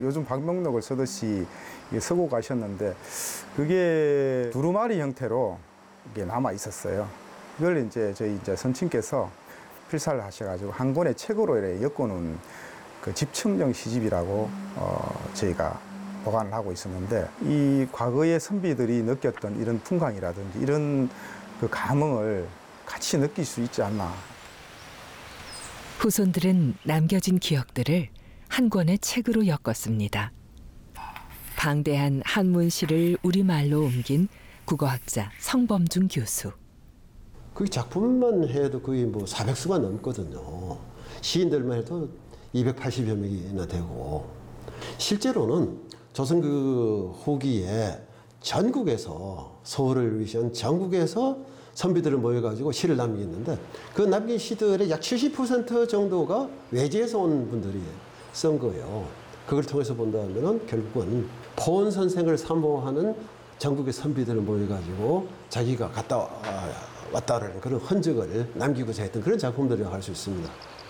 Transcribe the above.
요즘 방명록을 쓰듯이 쓰고 가셨는데 그게 두루마리 형태로 이게 남아 있었어요. 이걸 이제 저희 선친께서 필사를 하셔가지고 한 권의 책으로 이렇게 엮어놓은 그 집청정 시집이라고 저희가 보관을 하고 있었는데, 이 과거의 선비들이 느꼈던 이런 풍광이라든지 이런 그 감흥을 같이 느낄 수 있지 않나. 후손들은 남겨진 기억들을 한 권의 책으로 엮었습니다. 방대한 한문시를 우리말로 옮긴 국어학자 성범중 교수. 그 작품만 해도 거의 뭐 400수가 넘거든요. 시인들만 해도 280여 명이나 되고, 실제로는 조선 그 후기에 전국에서 서울을 위시한 전국에서 선비들을 모여가지고 시를 남기는데, 그 남긴 시들의 약 70% 정도가 외지에서 온 분들이 쓴 거예요. 그걸 통해서 본다면 결국은 포원 선생을 사모하는 전국의 선비들을 모여가지고 자기가 갔다 왔다라는 그런 흔적을 남기고자 했던 그런 작품들이라고 할 수 있습니다.